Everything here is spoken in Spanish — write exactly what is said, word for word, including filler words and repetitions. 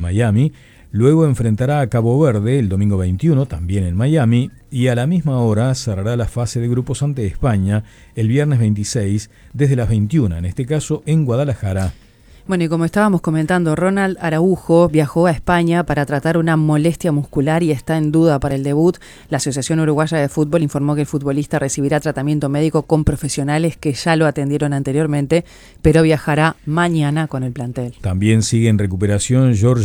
Miami. Luego enfrentará a Cabo Verde el domingo veintiuno, también en Miami, y a la misma hora cerrará la fase de grupos ante España el viernes veintiséis desde las veintiuna, en este caso en Guadalajara. Bueno, y como estábamos comentando, Ronald Araujo viajó a España para tratar una molestia muscular y está en duda para el debut. La Asociación Uruguaya de Fútbol informó que el futbolista recibirá tratamiento médico con profesionales que ya lo atendieron anteriormente, pero viajará mañana con el plantel. También sigue en recuperación George